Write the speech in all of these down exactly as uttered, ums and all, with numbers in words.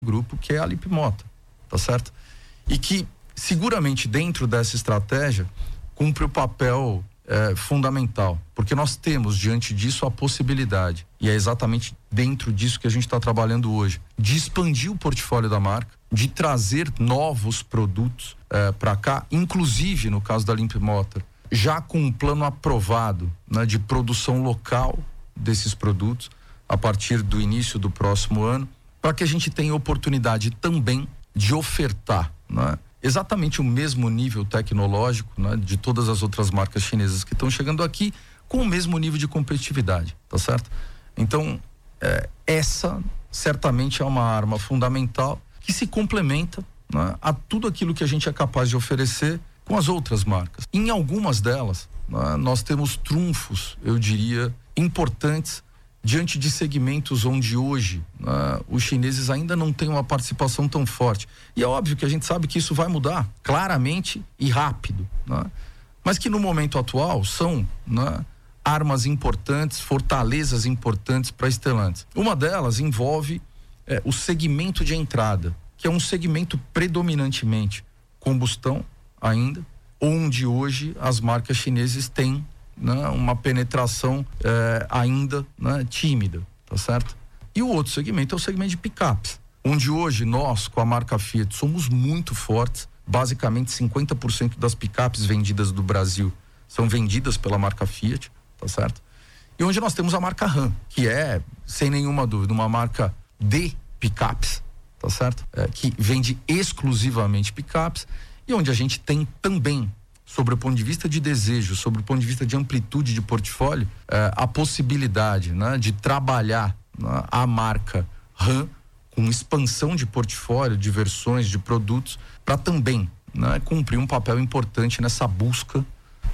grupo, que é a Leapmotor, tá certo? E que seguramente dentro dessa estratégia cumpre o papel é, fundamental, porque nós temos diante disso a possibilidade, e é exatamente dentro disso que a gente está trabalhando hoje, de expandir o portfólio da marca, de trazer novos produtos é, para cá, inclusive no caso da Leapmotor, já com um plano aprovado, né, de produção local desses produtos a partir do início do próximo ano, para que a gente tenha oportunidade também de ofertar, né, exatamente o mesmo nível tecnológico, né, de todas as outras marcas chinesas que estão chegando aqui, com o mesmo nível de competitividade, tá certo? Então, é, essa certamente é uma arma fundamental que se complementa, né, a tudo aquilo que a gente é capaz de oferecer com as outras marcas. Em algumas delas, né, nós temos trunfos, eu diria, importantes diante de segmentos onde hoje, né, os chineses ainda não têm uma participação tão forte. E é óbvio que a gente sabe que isso vai mudar claramente e rápido, né? Mas que no momento atual são, né, armas importantes, fortalezas importantes para a Stellantis. Uma delas envolve é, o segmento de entrada, que é um segmento predominantemente combustão ainda, onde hoje as marcas chinesas têm, né, uma penetração eh, ainda, né, tímida, tá certo? E o outro segmento é o segmento de picapes, onde hoje nós, com a marca Fiat, somos muito fortes. Basicamente cinquenta por cento das picapes vendidas do Brasil são vendidas pela marca Fiat, tá certo? E onde nós temos a marca Ram, que é, sem nenhuma dúvida, uma marca de picapes, tá certo? É, que vende exclusivamente picapes, e onde a gente tem também, sobre o ponto de vista de desejo, sobre o ponto de vista de amplitude de portfólio, eh, a possibilidade, né, de trabalhar, né, a marca Ram com expansão de portfólio, de versões, de produtos, para também, né, cumprir um papel importante nessa busca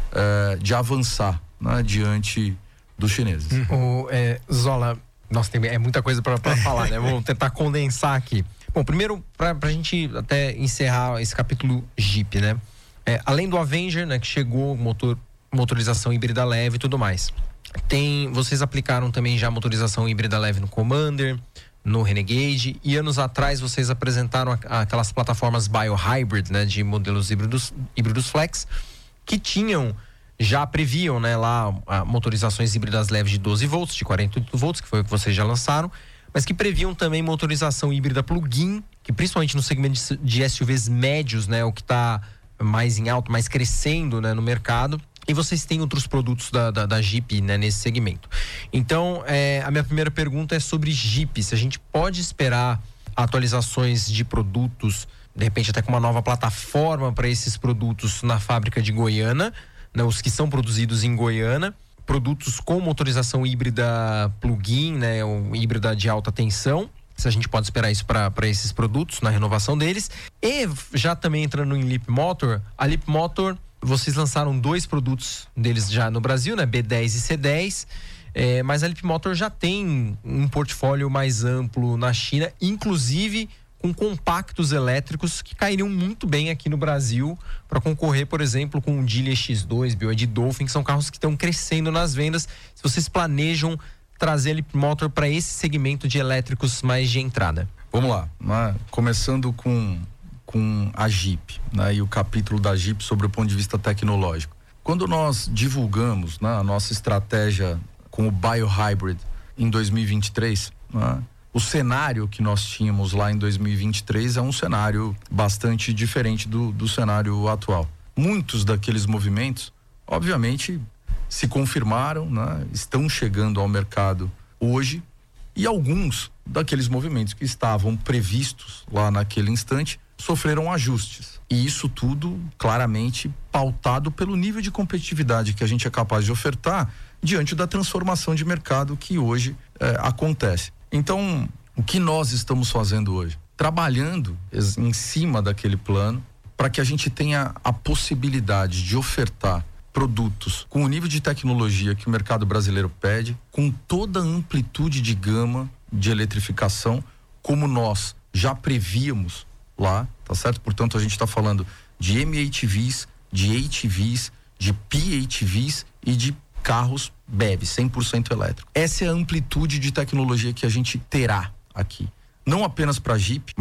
eh, de avançar, né, diante dos chineses. Uhum. O, é, Zola, nossa, tem é muita coisa para falar, né? Vamos tentar condensar aqui. Bom, primeiro, para a gente até encerrar esse capítulo Jeep, né? É, além do Avenger, né, que chegou, motor, motorização híbrida leve e tudo mais. Tem, vocês aplicaram também já motorização híbrida leve no Commander, no Renegade, e anos atrás vocês apresentaram a, aquelas plataformas Bio-Hybrid, né, de modelos híbridos, híbridos flex, que tinham, já previam, né, lá a, motorizações híbridas leves de doze volts, de quarenta e oito volts, que foi o que vocês já lançaram, mas que previam também motorização híbrida plug-in, que principalmente no segmento de, de S U Vs médios, né, o que está mais em alto, mais crescendo, né, no mercado. E vocês têm outros produtos da, da, da Jeep, né, nesse segmento. Então, é, a minha primeira pergunta é sobre Jeep. Se a gente pode esperar atualizações de produtos, de repente até com uma nova plataforma para esses produtos na fábrica de Goiânia, né, os que são produzidos em Goiânia, produtos com motorização híbrida plug-in, né, ou híbrida de alta tensão. Se a gente pode esperar isso para esses produtos, na renovação deles. E já também entrando em Leapmotor, a Leapmotor, vocês lançaram dois produtos deles já no Brasil, né? B dez e C dez, é, mas a Leapmotor já tem um portfólio mais amplo na China, inclusive com compactos elétricos que cairiam muito bem aqui no Brasil para concorrer, por exemplo, com o Geely X dois, B Y D Dolphin, que são carros que estão crescendo nas vendas. Se vocês planejam trazer a Leapmotor para esse segmento de elétricos mais de entrada. Vamos lá, né? Começando com, com a Jeep, né? E o capítulo da Jeep sobre o ponto de vista tecnológico. Quando nós divulgamos, né, a nossa estratégia com o Bio-Hybrid em dois mil e vinte e três, né, o cenário que nós tínhamos lá em dois mil e vinte e três é um cenário bastante diferente do, do cenário atual. Muitos daqueles movimentos, obviamente, se confirmaram, né? Estão chegando ao mercado hoje, e alguns daqueles movimentos que estavam previstos lá naquele instante sofreram ajustes. E isso tudo claramente pautado pelo nível de competitividade que a gente é capaz de ofertar diante da transformação de mercado que hoje eh, acontece. Então, o que nós estamos fazendo hoje? Trabalhando em cima daquele plano para que a gente tenha a possibilidade de ofertar produtos com o nível de tecnologia que o mercado brasileiro pede, com toda a amplitude de gama de eletrificação, como nós já prevíamos lá, tá certo? Portanto, a gente está falando de M H Vs, de H Vs, de P H Vs e de carros B E V, cem por cento elétrico. Essa é a amplitude de tecnologia que a gente terá aqui. Não apenas para Jeep,